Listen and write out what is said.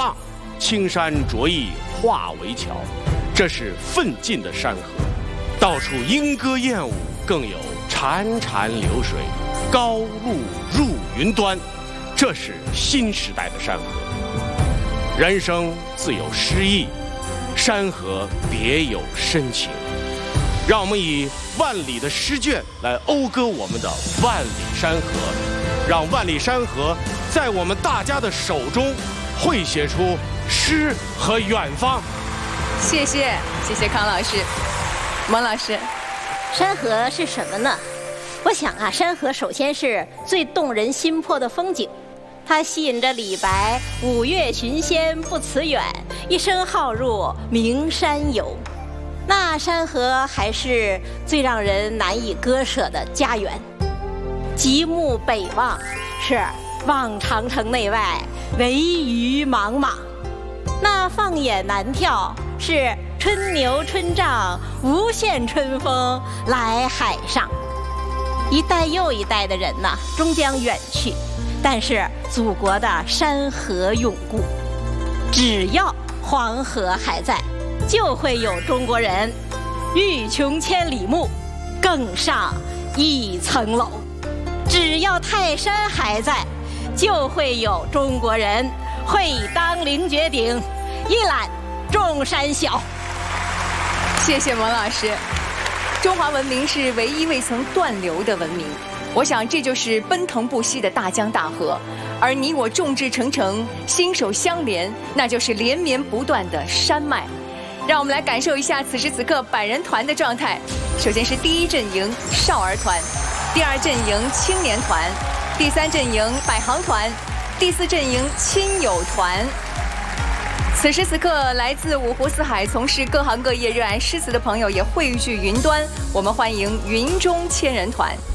浪，青山着意化为桥。这是奋进的山河，到处莺歌燕舞，更有潺潺流水，高路入云端。这是新时代的山河。人生自有诗意，山河别有深情。让我们以万里的诗卷来讴歌我们的万里山河，让万里山河在我们大家的手中绘写出诗和远方。 谢谢康老师。王老师， 山河是什么呢？我想啊，山河首先是最动人心魄的风景，它吸引着李白“五岳寻仙不辞远，一声号入名山游”。那山河还是最让人难以割舍的家园。极目北望，是望长城内外，惟余莽莽；那放眼南眺，是春牛春瘴，无限春风来海上。一代又一代的人呐，终将远去，但是祖国的山河永固。只要黄河还在，就会有中国人欲穷千里目，更上一层楼。只要泰山还在，就会有中国人会当凌绝顶，一览众山小。 谢谢王老师。中华文明是唯一未曾断流的文明，我想这就是奔腾不息的大江大河，而你我众志成城，心手相连，那就是连绵不断的山脉。让我们来感受一下此时此刻百人团的状态。首先是第一阵营少儿团，第二阵营青年团，第三阵营百行团，第四阵营亲友团。此时此刻，来自五湖四海、从事各行各业、热爱诗词的朋友也汇聚云端。我们欢迎云中千人团。